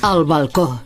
al balcó.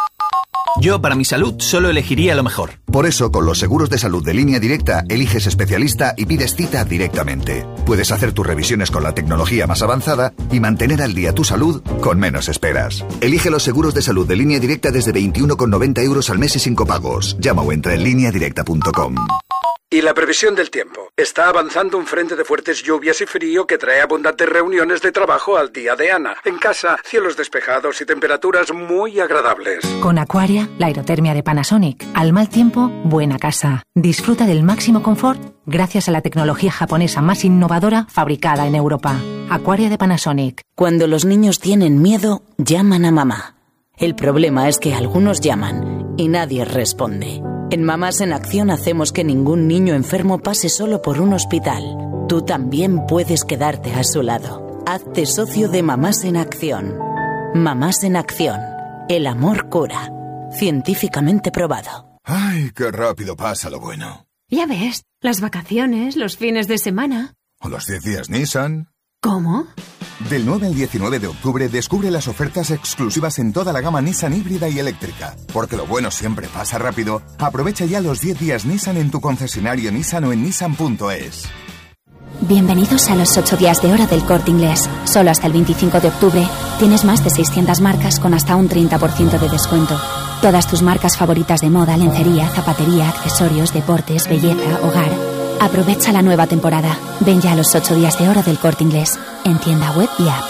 Yo, para mi salud, solo elegiría lo mejor. Por eso, con los seguros de salud de Línea Directa, eliges especialista y pides cita directamente. Puedes hacer tus revisiones con la tecnología más avanzada y mantener al día tu salud con menos esperas. Elige los seguros de salud de Línea Directa desde 21,90 € al mes y sin copagos. Llama o entra en lineadirecta.com. Y la previsión del tiempo. Está avanzando un frente de fuertes lluvias y frío que trae abundantes reuniones de trabajo al día de Ana. En casa, cielos despejados y temperaturas muy agradables. Con Aquaria, la aerotermia de Panasonic. Al mal tiempo, buena casa. Disfruta del máximo confort gracias a la tecnología japonesa más innovadora fabricada en Europa. Aquaria de Panasonic. Cuando los niños tienen miedo, llaman a mamá. El problema es que algunos llaman y nadie responde. En Mamás en Acción hacemos que ningún niño enfermo pase solo por un hospital. Tú también puedes quedarte a su lado. Hazte socio de Mamás en Acción. Mamás en Acción. El amor cura. Científicamente probado. ¡Ay, qué rápido pasa lo bueno! Ya ves, las vacaciones, los fines de semana. O los 10 días Nissan. ¿Cómo? Del 9 al 19 de octubre descubre las ofertas exclusivas en toda la gama Nissan híbrida y eléctrica. Porque lo bueno siempre pasa rápido. Aprovecha ya los 10 días Nissan en tu concesionario Nissan o en nissan.es. Bienvenidos a los 8 días de oro del Corte Inglés. Solo hasta el 25 de octubre tienes más de 600 marcas con hasta un 30% de descuento. Todas tus marcas favoritas de moda, lencería, zapatería, accesorios, deportes, belleza, hogar. Aprovecha la nueva temporada. Ven ya a los 8 días de oro del Corte Inglés, en tienda web y app.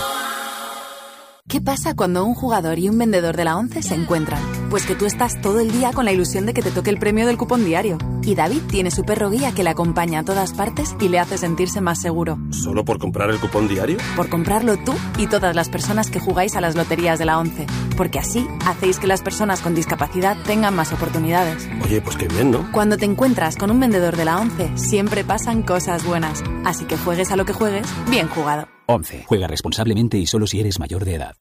¿Qué pasa cuando un jugador y un vendedor de la 11 se encuentran? Pues que tú estás todo el día con la ilusión de que te toque el premio del cupón diario. Y David tiene su perro guía que le acompaña a todas partes y le hace sentirse más seguro. ¿Solo por comprar el cupón diario? Por comprarlo tú y todas las personas que jugáis a las loterías de la 11. Porque así hacéis que las personas con discapacidad tengan más oportunidades. Oye, pues qué bien, ¿no? Cuando te encuentras con un vendedor de la 11, siempre pasan cosas buenas. Así que juegues a lo que juegues, bien jugado. 11. Juega responsablemente y solo si eres mayor de edad.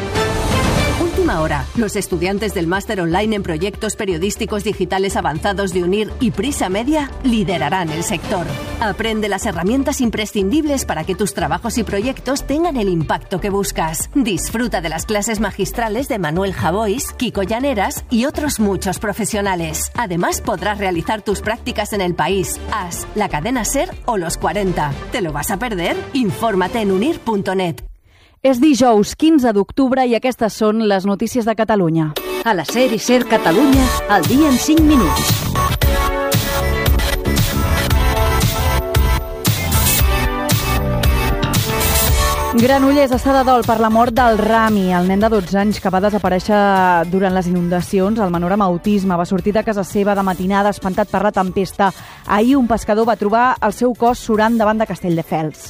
Última hora. Los estudiantes del máster online en proyectos periodísticos digitales avanzados de UNIR y Prisa Media liderarán el sector. Aprende las herramientas imprescindibles para que tus trabajos y proyectos tengan el impacto que buscas. Disfruta de las clases magistrales de Manuel Javois, Kiko Llaneras y otros muchos profesionales. Además, podrás realizar tus prácticas en El País, AS, la cadena SER o Los 40. ¿Te lo vas a perder? Infórmate en unir.net. És dijous 15 d'octubre i aquestes són les notícies de Catalunya. A la SER i SER Catalunya, al dia en 5 minuts. Granollers està de dol per la mort del Rami, el nen de 12 anys que va desaparèixer durant les inundacions. El menor amb autisme va sortir de casa seva de matinada espantat per la tempesta. Ahir un pescador va trobar el seu cos surant davant de Castelldefels.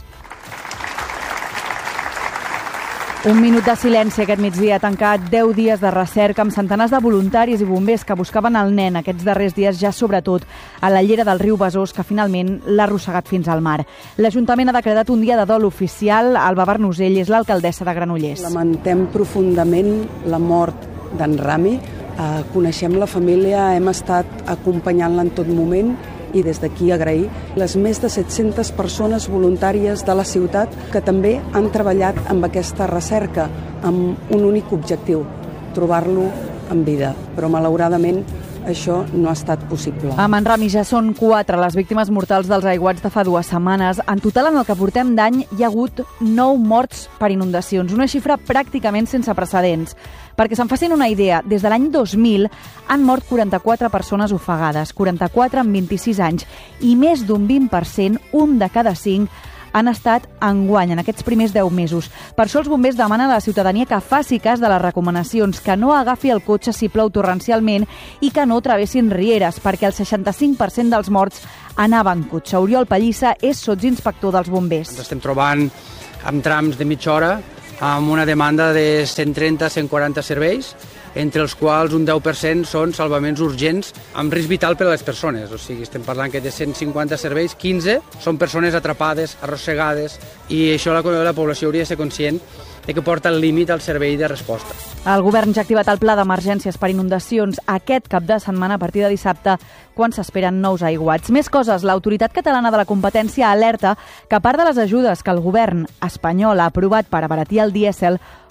Un minut de silenci aquest migdia ha tancat 10 dies de recerca amb centenars de voluntaris i bombers que buscaven el nen aquests darrers dies, ja sobretot a la llera del riu Besòs, que finalment l'ha arrossegat fins al mar. L'Ajuntament ha decretat un dia de dol oficial. Alba Bernusell és l'alcaldessa de Granollers. Lamentem profundament la mort d'en Rami. Coneixem la família, hem estat acompanyant-la en tot moment i des d'aquí agrair les més de 700 persones voluntàries de la ciutat que també han treballat amb aquesta recerca amb un únic objectiu, trobar-lo en vida. Però malauradament això no ha estat possible. A Manrami ja són 4 les víctimes mortals dels aiguats de fa 2 setmanes. En total, en el que portem d'any, hi ha hagut 9 morts per inundacions, una xifra pràcticament sense precedents. Perquè se'n facin una idea, des de l'any 2000 han mort 44 persones ofegades, 44 en 26 anys, i més d'un 20%, un de cada 5, han estat enguany, en aquests primers 10 mesos. Per això els bombers demanen a la ciutadania que faci cas de les recomanacions, que no agafi el cotxe si plou torrencialment i que no travessin rieres, perquè el 65% dels morts anaven en cotxe. Oriol Pallissa és sotsinspector dels bombers. Ens estem trobant amb trams de mitja hora, amb una demanda de 130-140 serveis, entre els quals un 10% són salvaments urgents amb risc vital per a les persones. O sigui, estem parlant que de 150 serveis, 15 són persones atrapades, arrossegades, i això la població hauria de ser conscient de que porta al límit al servei de resposta. El govern ja ha activat el pla d'emergències per inundacions aquest cap de setmana a partir de dissabte, quan s'esperen nous aiguats. Més coses, l'Autoritat Catalana de la Competència alerta que part de les ajudes que el govern espanyol ha aprovat per abaratir el dièsel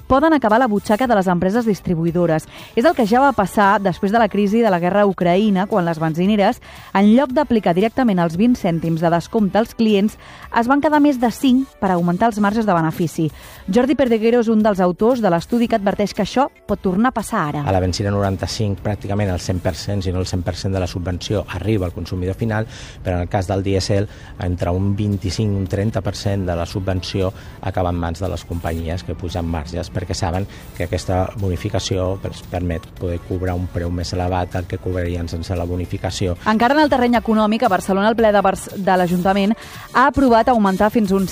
poden acabar a la butxaca de les empreses distribuïdores. És el que ja va passar després de la crisi de la guerra a Ucraïna, quan les benzineres, en lloc d'aplicar directament els 20 cèntims de descompte als clients, es van quedar més de 5 per augmentar els marges de benefici. Jordi Perdeguero és un dels autors de l'estudi que adverteix que això pot tornar a passar ara. A la benzina 95, pràcticament el 100%, si no el 100% de la subvenció arriba al consumidor final, però en el cas del dièsel, entre un 25 i un 30% de la subvenció acaba en mans de les companyies que pugen marges, perquè saben que aquesta bonificació els permet poder cobrar un preu més elevat del que cobrarien sense la bonificació. Encara en el terreny econòmic, a Barcelona el ple de l'Ajuntament ha aprovat augmentar fins a un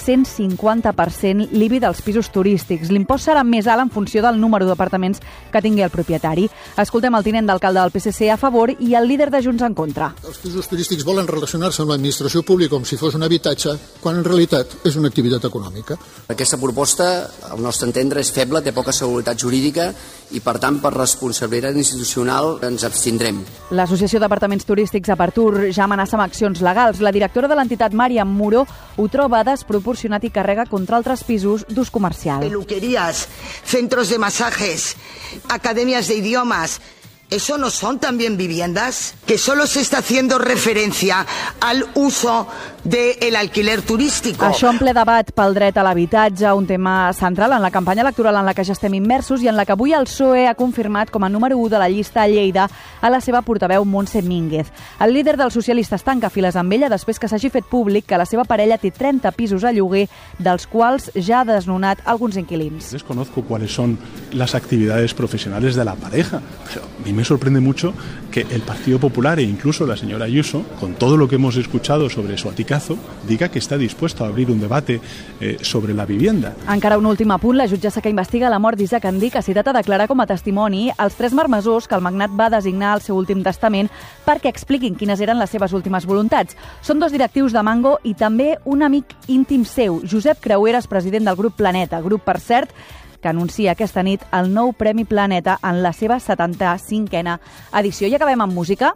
150% l'IBI dels pisos turístics. L'impost serà més alt en funció del número d'apartaments que tingui el propietari. Escoltem el tinent d'alcalde del PSC a favor i el líder de Junts en contra. Els pisos turístics volen relacionar-se amb l'administració pública com si fos un habitatge, quan en realitat és una activitat econòmica. Aquesta proposta, al nostre entendre, és feble, té poca seguretat jurídica i, per tant, per responsabilitat institucional ens abstindrem. L'Associació d'Apartaments Turístics Apartur ja amenaça amb accions legals. La directora de l'entitat, Màriam Muro, ho troba desproporcionat i carrega contra altres pisos d'ús comercial. Peluquerías, centros de masajes, academias de idiomas. ¿Eso no son también viviendas? Que solo se está haciendo referencia al uso del alquiler turístico. Això en ple debat pel dret a l'habitatge, un tema central en la campanya electoral en la que ja estem immersos i en la que avui el PSOE ha confirmat com a número 1 de la llista a Lleida a la seva portaveu Montse Mínguez. El líder dels socialistes tanca files amb ella després que s'hagi fet públic que la seva parella té 30 pisos a lloguer, dels quals ja ha desnonat alguns inquilins. Desconozco cuáles son las actividades profesionales de la pareja. Pero a mí me sorprende mucho que el Partido Popular e incluso la señora Ayuso, con todo lo que hemos escuchado sobre su aticazo, diga que está dispuesto a abrir un debate sobre la vivienda. Encara un últim apunt, la jutgessa que investiga la mort d'Isaac Andic ha citat a declarar com a testimoni els 3 marmessors que el magnat va designar al seu últim testament perquè expliquin quines eren les seves últimes voluntats. Són 2 directius de Mango i també un amic íntim seu, Josep Creueres, president del grup Planeta, grup, per cert, que anuncia aquesta nit el nou Premi Planeta en la seva 75a edició. I acabem amb música.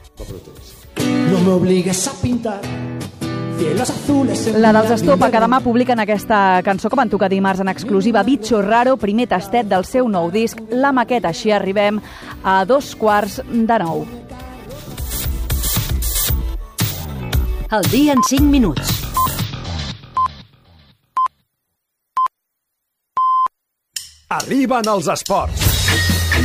No me obligues a pintar cielos azules. La dels Estopa, que demà publiquen aquesta cançó que van tocar dimarts en exclusiva, Bicho Raro, primer tastet del seu nou disc, La Maqueta. Així arribem a 8:45. El dia en 5 minuts. Arriben els esports.